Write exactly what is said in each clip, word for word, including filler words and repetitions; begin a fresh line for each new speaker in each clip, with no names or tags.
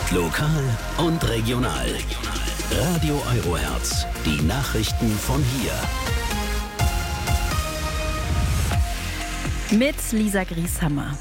Lokal und regional. Radio Eurohertz. Die Nachrichten von hier.
Mit Lisa Grieshammer.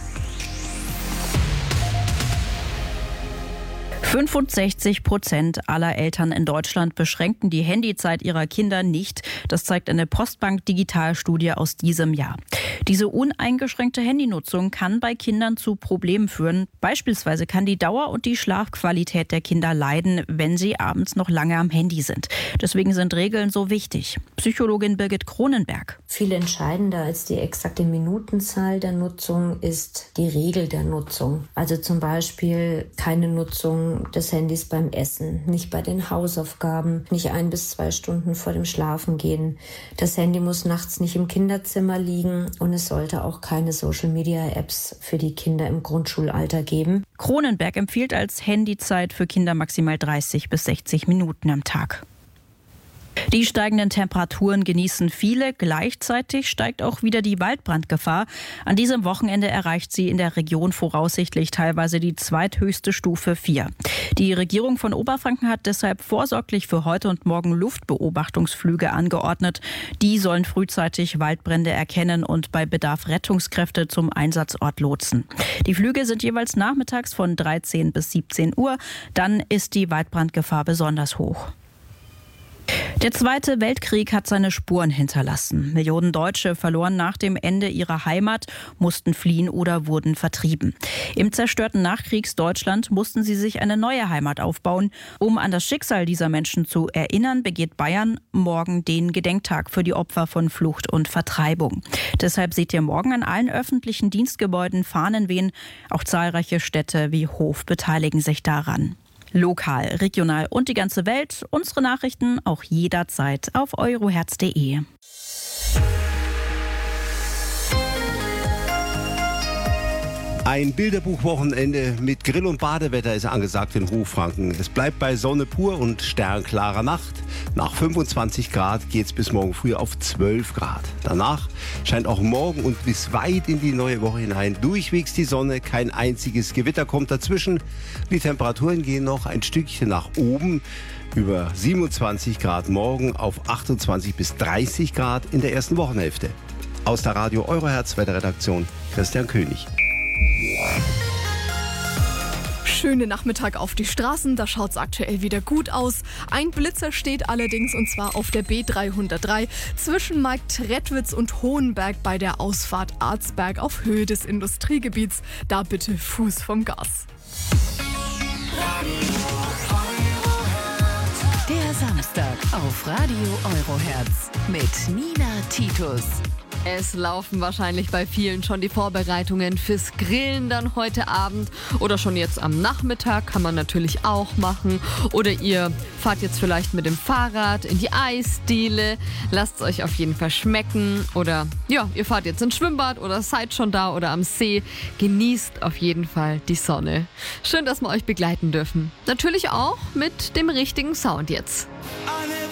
fünfundsechzig Prozent aller Eltern in Deutschland beschränken die Handyzeit ihrer Kinder nicht. Das zeigt eine Postbank-Digitalstudie aus diesem Jahr. Diese uneingeschränkte Handynutzung kann bei Kindern zu Problemen führen. Beispielsweise kann die Dauer und die Schlafqualität der Kinder leiden, wenn sie abends noch lange am Handy sind. Deswegen sind Regeln so wichtig. Psychologin Birgit Cronenberg.
Viel entscheidender als die exakte Minutenzahl der Nutzung ist die Regel der Nutzung. Also zum Beispiel keine Nutzung des Handys beim Essen, nicht bei den Hausaufgaben, nicht ein bis zwei Stunden vor dem Schlafengehen. Das Handy muss nachts nicht im Kinderzimmer liegen und es sollte auch keine Social-Media-Apps für die Kinder im Grundschulalter geben.
Cronenberg empfiehlt als Handyzeit für Kinder maximal dreißig bis sechzig Minuten am Tag. Die steigenden Temperaturen genießen viele. Gleichzeitig steigt auch wieder die Waldbrandgefahr. An diesem Wochenende erreicht sie in der Region voraussichtlich teilweise die zweithöchste Stufe vier. Die Regierung von Oberfranken hat deshalb vorsorglich für heute und morgen Luftbeobachtungsflüge angeordnet. Die sollen frühzeitig Waldbrände erkennen und bei Bedarf Rettungskräfte zum Einsatzort lotsen. Die Flüge sind jeweils nachmittags von dreizehn bis siebzehn Uhr. Dann ist die Waldbrandgefahr besonders hoch. Der Zweite Weltkrieg hat seine Spuren hinterlassen. Millionen Deutsche verloren nach dem Ende ihrer Heimat, mussten fliehen oder wurden vertrieben. Im zerstörten Nachkriegsdeutschland mussten sie sich eine neue Heimat aufbauen. Um an das Schicksal dieser Menschen zu erinnern, begeht Bayern morgen den Gedenktag für die Opfer von Flucht und Vertreibung. Deshalb seht ihr morgen an allen öffentlichen Dienstgebäuden Fahnen wehen. Auch zahlreiche Städte wie Hof beteiligen sich daran. Lokal, regional und die ganze Welt. Unsere Nachrichten auch jederzeit auf eurohertz punkt de.
Ein Bilderbuchwochenende mit Grill- und Badewetter ist angesagt in Hochfranken. Es bleibt bei Sonne pur und sternklarer Nacht. Nach fünfundzwanzig Grad geht es bis morgen früh auf zwölf Grad. Danach scheint auch morgen und bis weit in die neue Woche hinein durchwegs die Sonne. Kein einziges Gewitter kommt dazwischen. Die Temperaturen gehen noch ein Stückchen nach oben. Über siebenundzwanzig Grad morgen auf achtundzwanzig bis dreißig Grad in der ersten Wochenhälfte. Aus der Radio Eurohertz Wetterredaktion Christian König.
Schönen Nachmittag auf die Straßen, da schaut's aktuell wieder gut aus. Ein Blitzer steht allerdings und zwar auf der B dreihundertdrei zwischen Marktredwitz und Hohenberg bei der Ausfahrt Arzberg auf Höhe des Industriegebiets. Da bitte Fuß vom Gas.
Der Samstag auf Radio Eurohertz mit Nina Titus.
Es laufen wahrscheinlich bei vielen schon die Vorbereitungen fürs Grillen dann heute Abend oder schon jetzt am Nachmittag, kann man natürlich auch machen. Oder ihr fahrt jetzt vielleicht mit dem Fahrrad in die Eisdiele, lasst es euch auf jeden Fall schmecken. Oder ja, ihr fahrt jetzt ins Schwimmbad oder seid schon da oder am See. Genießt auf jeden Fall die Sonne. Schön, dass wir euch begleiten dürfen. Natürlich auch mit dem richtigen Sound jetzt.